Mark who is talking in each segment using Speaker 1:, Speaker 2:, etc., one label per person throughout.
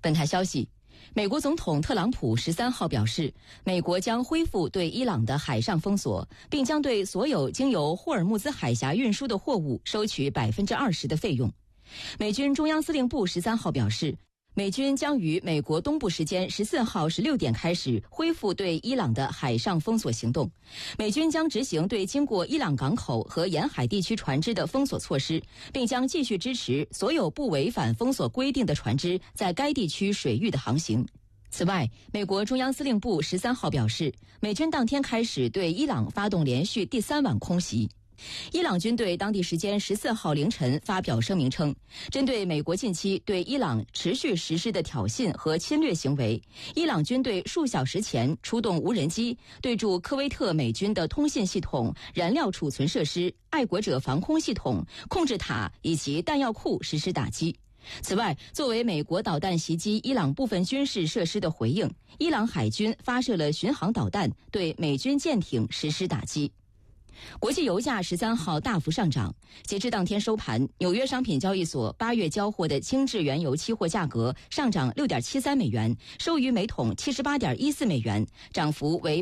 Speaker 1: 本台消息，美国总统特朗普13号表示，美国将恢复对伊朗的海上封锁，并将对所有经由霍尔木兹海峡运输的货物收取20%的费用。美军中央司令部13号表示，美军将于美国东部时间14号16点开始恢复对伊朗的海上封锁行动。美军将执行对经过伊朗港口和沿海地区船只的封锁措施，并将继续支持所有不违反封锁规定的船只在该地区水域的航行。此外，美国中央司令部13号表示，美军当天开始对伊朗发动连续第3晚空袭。伊朗军队当地时间14号凌晨发表声明称，针对美国近期对伊朗持续实施的挑衅和侵略行为，伊朗军队数小时前出动无人机对驻科威特美军的通信系统、燃料储存设施、爱国者防空系统、控制塔以及弹药库实施打击。此外，作为美国导弹袭击伊朗部分军事设施的回应，伊朗海军发射了巡航导弹对美军舰艇实施打击。国际油价13号大幅上涨，截至当天收盘，纽约商品交易所8月交货的轻质原油期货价格上涨6.73美元，收于每桶78.14美元，涨幅为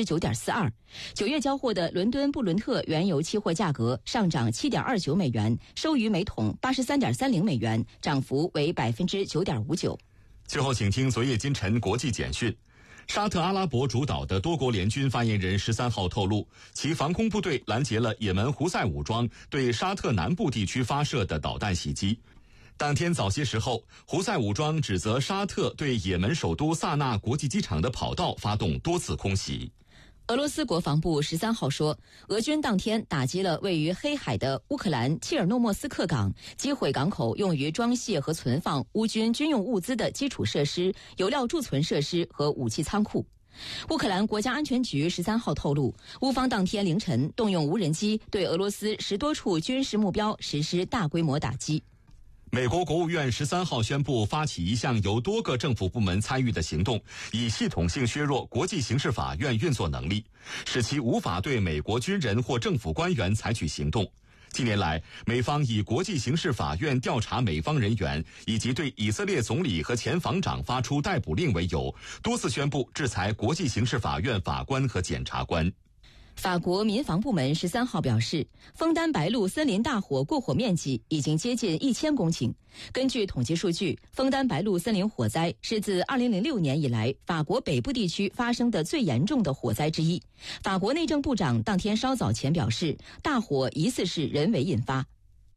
Speaker 1: 9.42%。9月交货的伦敦布伦特原油期货价格上涨7.29美元，收于每桶83.30美元，涨幅为9.59%。
Speaker 2: 最后，请听昨夜今晨国际简讯。沙特阿拉伯主导的多国联军发言人13号透露，其防空部队拦截了也门胡塞武装对沙特南部地区发射的导弹袭击。当天早些时候，胡塞武装指责沙特对也门首都萨那国际机场的跑道发动多次空袭。
Speaker 1: 俄罗斯国防部13号说，俄军当天打击了位于黑海的乌克兰切尔诺莫斯克港，击毁港口用于装卸和存放乌军军用物资的基础设施、油料贮存设施和武器仓库。乌克兰国家安全局13号透露，乌方当天凌晨动用无人机对俄罗斯10多处军事目标实施大规模打击。
Speaker 2: 美国国务院13号宣布发起一项由多个政府部门参与的行动，以系统性削弱国际刑事法院运作能力，使其无法对美国军人或政府官员采取行动。近年来，美方以国际刑事法院调查美方人员以及对以色列总理和前防长发出逮捕令为由，多次宣布制裁国际刑事法院法官和检察官。
Speaker 1: 法国民防部门13号表示，枫丹白露森林大火过火面积已经接近1000公顷。根据统计数据，枫丹白露森林火灾是自2006年以来法国北部地区发生的最严重的火灾之一。法国内政部长当天稍早前表示，大火疑似是人为引发。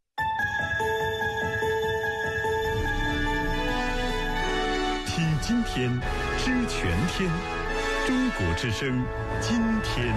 Speaker 3: 听今天，知全天，中国之声，今天。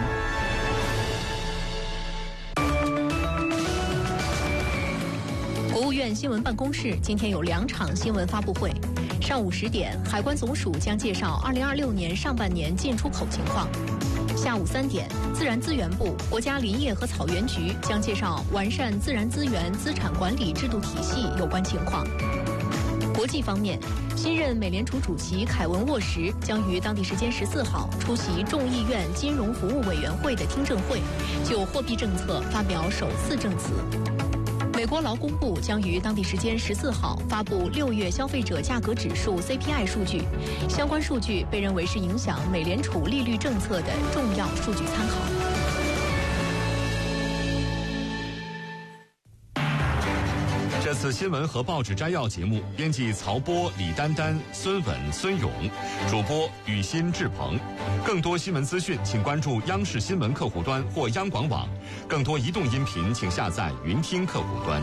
Speaker 4: 国务院新闻办公室今天有2场新闻发布会。上午10点，海关总署将介绍2026年上半年进出口情况。下午3点，自然资源部、国家林业和草原局将介绍完善自然资源资产管理制度体系有关情况。国际方面，新任美联储主席凯文沃什将于当地时间14号出席众议院金融服务委员会的听证会，就货币政策发表首次证词。美国劳工部将于当地时间14号发布6月消费者价格指数 CPI 数据，相关数据被认为是影响美联储利率政策的重要数据参考。
Speaker 2: 这次新闻和报纸摘要节目，编辑曹波、李丹丹、孙稳、孙勇，主播雨欣、志鹏。更多新闻资讯，请关注央视新闻客户端或央广网。更多移动音频，请下载云听客户端。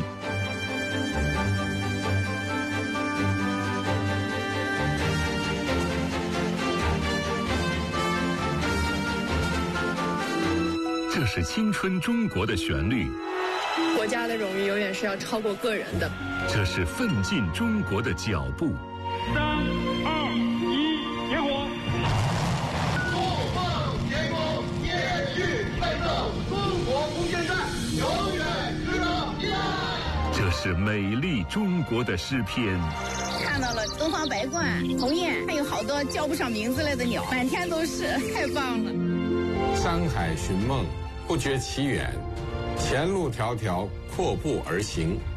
Speaker 3: 这是青春中国的旋律。
Speaker 5: 国家的荣誉永远是要超过个人的。
Speaker 3: 这是奋进中国的脚步。3、2、1，点火！
Speaker 6: 怒放天空，延续奋斗，中国空间站永远值得依赖。
Speaker 3: 这是美丽中国的诗篇。
Speaker 7: 看到了东方白鹳、鸿雁，还有好多叫不上名字来的鸟，满天都是，太棒了。
Speaker 8: 山海寻梦，不觉其远。前路迢迢，阔步而行。